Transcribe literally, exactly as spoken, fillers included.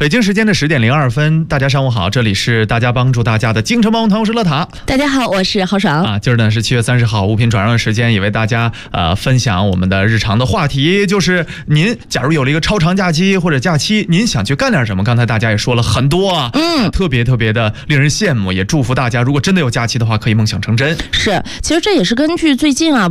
北京时间的十点零二分，大家上午好，这里是大家帮助大家的京城棒棒糖，我是乐塔。 大家好，我是郝爽啊。今儿呢是七月三十号，物品转让的时间，也为大家呃分享我们的日常的话题，就是您假如有了一个超长假期或者假期，您想去干点什么？刚才大家也说了很多啊，嗯，特别特别的令人羡慕，也祝福大家，如果真的有假期的话，可以梦想成真。 是，其实这也是根据最近啊。